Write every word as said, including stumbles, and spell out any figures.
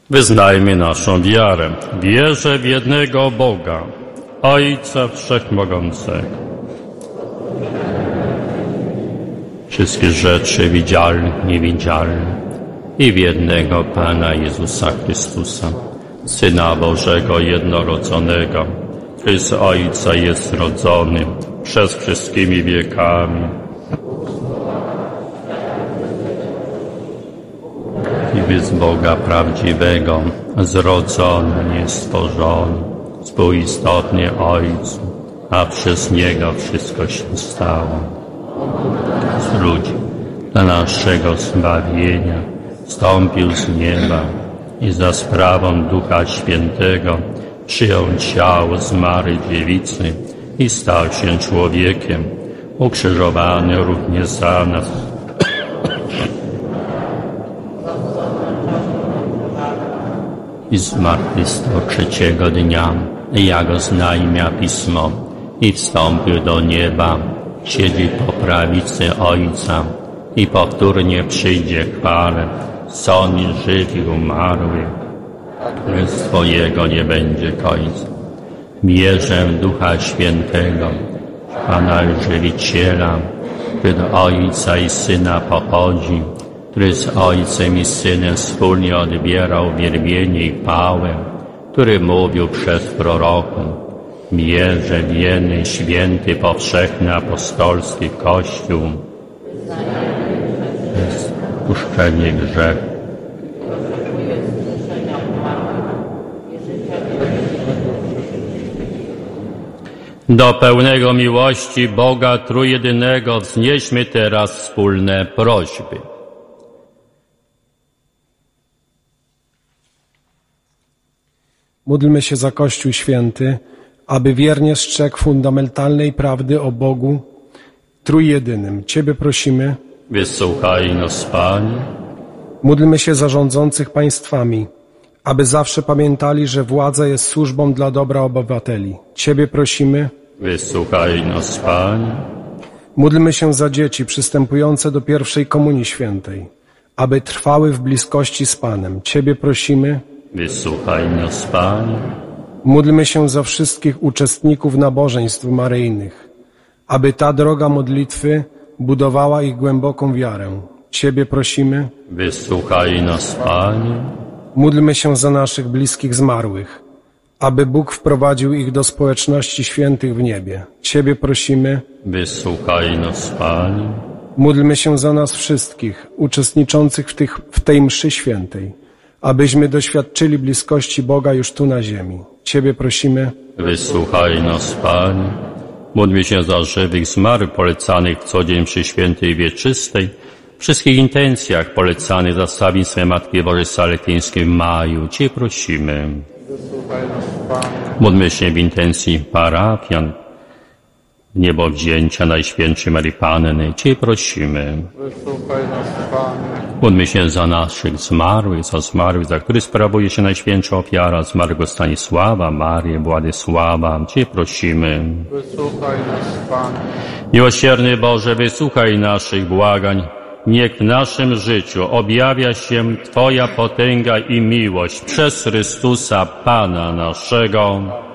Wyznajmy naszą wiarę. Wierzę w jednego Boga, Ojca Wszechmogącego. Wszystkie rzeczy widzialne, niewidzialne i w jednego Pana Jezusa Chrystusa, Syna Bożego jednorodzonego, który z Ojca jest rodzony przez wszystkimi wiekami. I z Boga prawdziwego, zrodzony, niestworzony, współistotny Ojcu, a przez Niego wszystko się stało. Z ludzi dla naszego zbawienia wstąpił z nieba i za sprawą Ducha Świętego przyjął ciało z Maryi Dziewicy i stał się człowiekiem, ukrzyżowany również za nas. I zmartwychwstał trzeciego dnia, jak oznajmia Pismo, i wstąpił do nieba, siedzi po prawicy Ojca i powtórnie przyjdzie w chwale, sądzi żywych i umarłych. Królestwo Jego nie będzie końca. Wierzę w Ducha Świętego, Pana Żywiciela, który do Ojca i Syna pochodzi, który z Ojcem i Synem wspólnie odbierał wielbienie i chwałę, który mówił przez proroków. Wierzę w jeden święty, powszechny, apostolski Kościół, jest odpuszczenie grzechu. Do pełnego miłości Boga Trójjedynego wznieśmy teraz wspólne prośby. Módlmy się za Kościół Święty, aby wiernie strzegł fundamentalnej prawdy o Bogu Trójjedynym. Ciebie prosimy. Wysłuchaj nas, Panie. Módlmy się za rządzących państwami, aby zawsze pamiętali, że władza jest służbą dla dobra obywateli. Ciebie prosimy. Wysłuchaj nas, Panie. Módlmy się za dzieci przystępujące do pierwszej Komunii Świętej, aby trwały w bliskości z Panem. Ciebie prosimy. Wysłuchaj nas, Panie. Módlmy się za wszystkich uczestników nabożeństw maryjnych, aby ta droga modlitwy budowała ich głęboką wiarę. Ciebie prosimy. Wysłuchaj nas, Panie. Módlmy się za naszych bliskich zmarłych, aby Bóg wprowadził ich do społeczności świętych w niebie. Ciebie prosimy. Wysłuchaj nas, Panie. Módlmy się za nas wszystkich, uczestniczących w, tych, w tej mszy świętej, abyśmy doświadczyli bliskości Boga już tu na ziemi. Ciebie prosimy. Wysłuchaj nas, Panie. Módlmy się za żywych zmarłych polecanych w co dzień przy świętej wieczystej, wszystkich intencjach polecanych za sławieństwem Matki Bożej Salektyńskiej w maju. Cię prosimy. Módlmy się w intencji parafian, niebowzięcia Najświętszej Maryi Panny. Cię prosimy. Módlmy się za naszych zmarłych, za zmarłych, za których sprawuje się Najświętsza ofiara zmarłego Stanisława, Marię, Władysława. Cię prosimy. Wysłuchaj nas, Panie. Miłosierny Boże, wysłuchaj naszych błagań. Niech w naszym życiu objawia się Twoja potęga i miłość przez Chrystusa Pana naszego.